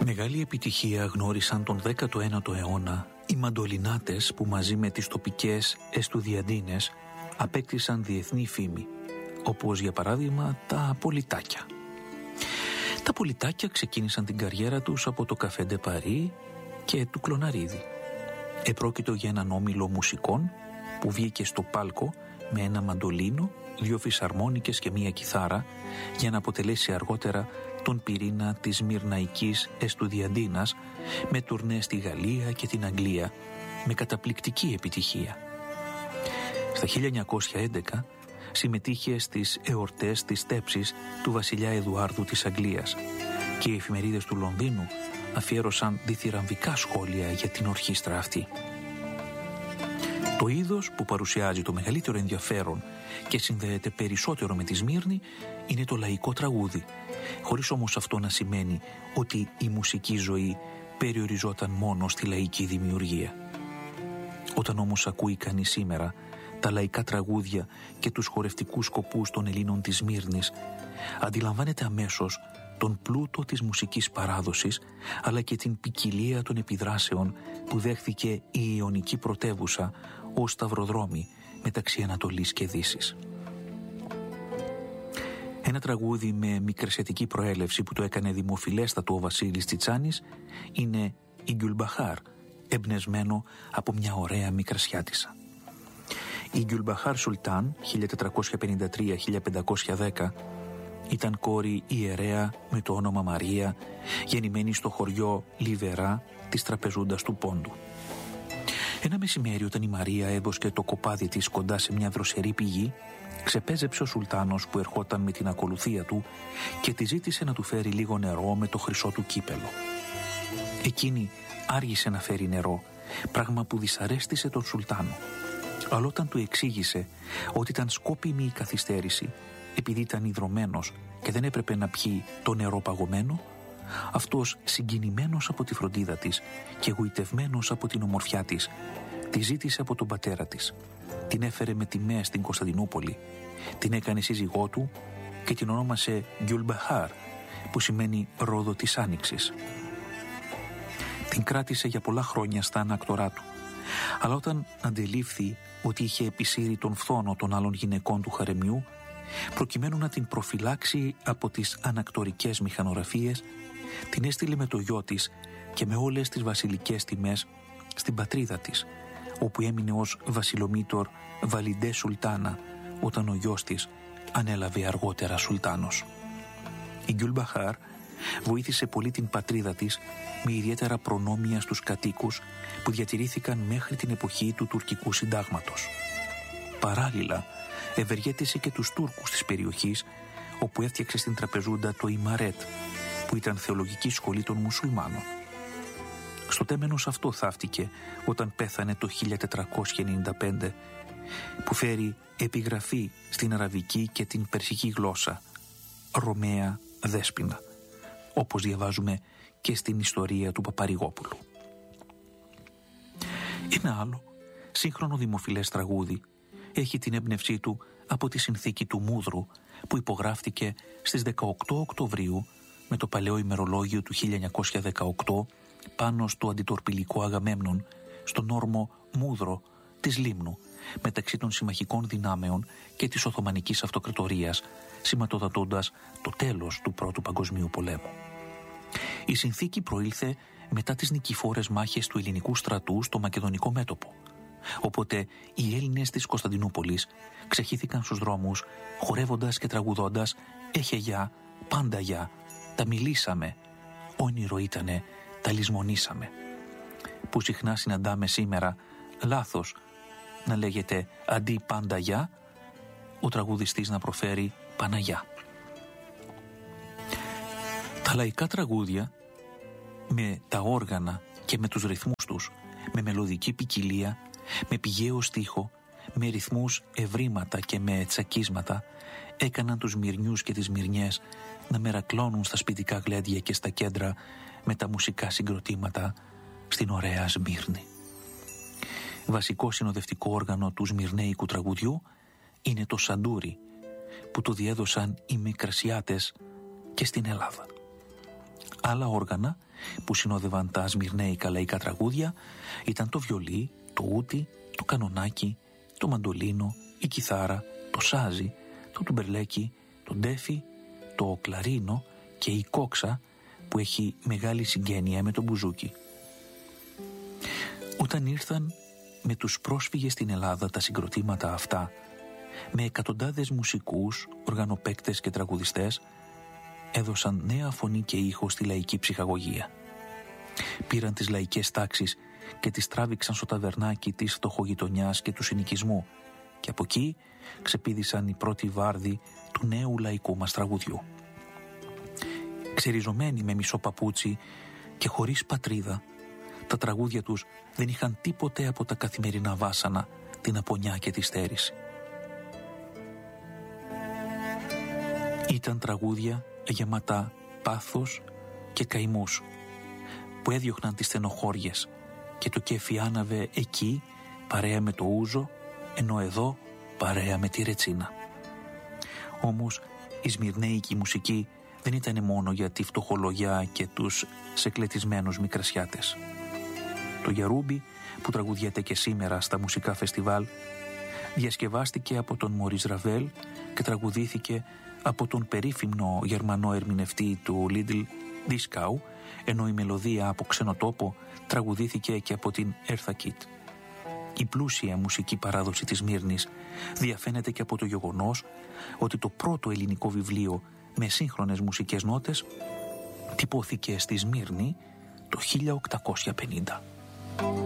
Μεγάλη επιτυχία γνώρισαν τον 19ο αιώνα οι μαντολινάτες που μαζί με τις τοπικές εστουδιαντίνες απέκτησαν διεθνή φήμη, όπως για παράδειγμα τα πολιτάκια. Τα πολιτάκια ξεκίνησαν την καριέρα τους από το Καφέ Ντε Παρί και του Κλωναρίδη. Επρόκειτο για έναν όμιλο μουσικών που βγήκε στο πάλκο με ένα μαντολίνο, 2 φυσαρμόνικες και 1 κιθάρα για να αποτελέσει αργότερα τον πυρήνα της Μυρναϊκής Εστουδιαντίνας με τουρνέ στη Γαλλία και την Αγγλία με καταπληκτική επιτυχία. Στα 1911 συμμετείχε στις εορτές της τέψης του βασιλιά Εδουάρδου της Αγγλίας και οι εφημερίδες του Λονδίνου αφιέρωσαν διθυραμβικά σχόλια για την ορχήστρα αυτή. Το είδος που παρουσιάζει το μεγαλύτερο ενδιαφέρον και συνδέεται περισσότερο με τη Σμύρνη είναι το λαϊκό τραγούδι, χωρίς όμως αυτό να σημαίνει ότι η μουσική ζωή περιοριζόταν μόνο στη λαϊκή δημιουργία. Όταν όμως ακούει κανείς σήμερα τα λαϊκά τραγούδια και τους χορευτικούς σκοπούς των Ελλήνων της Σμύρνης, αντιλαμβάνεται αμέσως τον πλούτο της μουσικής παράδοσης, αλλά και την ποικιλία των επιδράσεων που δέχθηκε η Ιωνική πρωτεύουσα ως σταυροδρόμι μεταξύ Ανατολής και Δύσης. Ένα τραγούδι με μικρασιατική προέλευση που το έκανε δημοφιλέστατο ο Βασίλης Τσιτσάνης είναι η Γκιουλμπαχάρ, εμπνευσμένο από μια ωραία μικρασιάτισσα. Η Γκιουλμπαχάρ Σουλτάν 1453-1510 ήταν κόρη ιερέα με το όνομα Μαρία, γεννημένη στο χωριό Λιβερά της τραπεζούντας του Πόντου. Ένα μεσημέρι, όταν η Μαρία έβοσκε το κοπάδι της κοντά σε μια δροσερή πηγή, ξεπέζεψε ο Σουλτάνος που ερχόταν με την ακολουθία του και τη ζήτησε να του φέρει λίγο νερό με το χρυσό του κύπελο. Εκείνη άργησε να φέρει νερό, πράγμα που δυσαρέστησε τον Σουλτάνο. Αλλά όταν του εξήγησε ότι ήταν σκόπιμη η καθυστέρηση, επειδή ήταν ιδρωμένος και δεν έπρεπε να πιει το νερό παγωμένο, αυτός, συγκινημένος από τη φροντίδα της και εγωιτευμένος από την ομορφιά της, τη ζήτησε από τον πατέρα της. Την έφερε με τιμές στην Κωνσταντινούπολη, την έκανε σύζυγό του και την ονόμασε Γκιουλμπαχάρ, που σημαίνει ρόδο της άνοιξης. Την κράτησε για πολλά χρόνια στα ανάκτορά του, αλλά όταν αντελήφθη ότι είχε επισύρει τον φθόνο των άλλων γυναικών του χαρεμιού, προκειμένου να την προφυλάξει από τις ανακτορικές μηχανογραφίες, την έστειλε με το γιο της και με όλες τις βασιλικές τιμές στην πατρίδα της, όπου έμεινε ως βασιλομήτωρ Βαλιντέ Σουλτάνα όταν ο γιος της ανέλαβε αργότερα Σουλτάνος. Η Γκιουλμπαχάρ βοήθησε πολύ την πατρίδα της με ιδιαίτερα προνόμια στους κατοίκους που διατηρήθηκαν μέχρι την εποχή του τουρκικού συντάγματος. Παράλληλα, ευεργέτησε και τους Τούρκους της περιοχής, όπου έφτιαξε στην τραπεζούντα το Ιμαρέτ, που ήταν θεολογική σχολή των μουσουλμάνων. Στο τέμενος αυτό θαύτηκε όταν πέθανε το 1495, που φέρει επιγραφή στην αραβική και την περσική γλώσσα, Ρωμαία Δέσποινα, όπως διαβάζουμε και στην ιστορία του Παπαρηγόπουλου. Ένα άλλο σύγχρονο δημοφιλές τραγούδι έχει την έμπνευσή του από τη συνθήκη του Μούδρου, που υπογράφτηκε στις 18 Οκτωβρίου με το παλαιό ημερολόγιο του 1918 πάνω στο αντιτορπιλικό Αγαμέμνον, στον όρμο Μούδρο της Λίμνου, μεταξύ των συμμαχικών δυνάμεων και της Οθωμανικής Αυτοκρατορίας, σηματοδοτώντας το τέλος του Πρώτου Παγκοσμίου Πολέμου. Η συνθήκη προήλθε μετά τις νικηφόρες μάχες του ελληνικού στρατού στο Μακεδονικό μέτωπο. Οπότε οι Έλληνες της Κωνσταντινούπολης ξεχύθηκαν στους δρόμους, χορεύοντας και τραγουδώντας «Έχε γεια, πάντα γεια, τα μιλήσαμε, όνειρο ήτανε, τα λησμονήσαμε», που συχνά συναντάμε σήμερα λάθος να λέγεται αντί πάντα γεια, ο τραγουδιστής να προφέρει Παναγιά. Τα λαϊκά τραγούδια με τα όργανα και με τους ρυθμούς τους, με μελωδική ποικιλία, με πηγαίο στίχο, με ρυθμούς ευρήματα και με τσακίσματα, έκαναν τους Μυρνιούς και τις Μυρνιές να μερακλώνουν στα σπιτικά γλέντια και στα κέντρα με τα μουσικά συγκροτήματα στην ωραία Σμύρνη. Βασικό συνοδευτικό όργανο του σμυρνέικου τραγουδιού είναι το σαντούρι, που το διέδωσαν οι Μικρασιάτες και στην Ελλάδα. Άλλα όργανα που συνόδευαν τα σμυρνέικα λαϊκά τραγούδια ήταν το βιολί, το ούτι, το κανονάκι, το μαντολίνο, η κιθάρα, το σάζι, το τουμπερλέκι, το ντέφι, το κλαρίνο και η κόξα που έχει μεγάλη συγγένεια με το μπουζούκι. Όταν ήρθαν με τους πρόσφυγες στην Ελλάδα τα συγκροτήματα αυτά, με εκατοντάδες μουσικούς, οργανοπαίκτες και τραγουδιστές, έδωσαν νέα φωνή και ήχο στη λαϊκή ψυχαγωγία. Πήραν τις λαϊκές τάξεις και τις τράβηξαν στο ταβερνάκι της φτωχογειτονιάς και του συνοικισμού και από εκεί ξεπήδησαν οι πρώτοι βάρδοι του νέου λαϊκού μας τραγουδιού. Ξεριζωμένοι με μισό παπούτσι και χωρίς πατρίδα, τα τραγούδια τους δεν είχαν τίποτε από τα καθημερινά βάσανα, την απονιά και τη στέρηση. Ήταν τραγούδια γεμάτα πάθος και καημούς που έδιωχναν τις στενοχώριες και το κέφι άναβε εκεί παρέα με το ούζο, ενώ εδώ παρέα με τη ρετσίνα. Όμως η σμυρνέικη μουσική δεν ήταν μόνο για τη φτωχολογιά και τους σεκλετισμένους μικρασιάτες. Το γιαρούμπι που τραγουδιέται και σήμερα στα μουσικά φεστιβάλ διασκευάστηκε από τον Μωρίς Ραβέλ και τραγουδήθηκε από τον περίφημο γερμανό ερμηνευτή του Λίντλ Δισκάου, ενώ η μελωδία από ξενοτόπο τραγουδήθηκε και από την Έρθα Κίτ. Η πλούσια μουσική παράδοση της Σμύρνης διαφαίνεται και από το γεγονός ότι το πρώτο ελληνικό βιβλίο με σύγχρονες μουσικές νότες τυπώθηκε στη Σμύρνη το 1850.